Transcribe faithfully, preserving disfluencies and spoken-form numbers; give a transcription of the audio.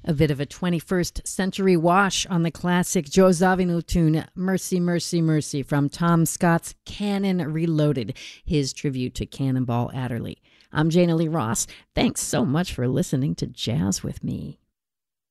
A bit of a twenty-first century wash on the classic Joe Zawinul tune, Mercy, Mercy, Mercy, from Tom Scott's Cannon Reloaded, his tribute to Cannonball Adderley. I'm Jana Lee Ross. Thanks so much for listening to Jazz with Me.